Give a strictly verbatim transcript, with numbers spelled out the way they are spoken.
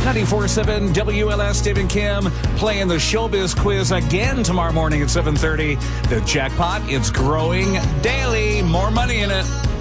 ninety-four point seven W L S, Dave and Kim playing the Showbiz Quiz again tomorrow morning at seven thirty. The jackpot, it's growing daily. More money in it.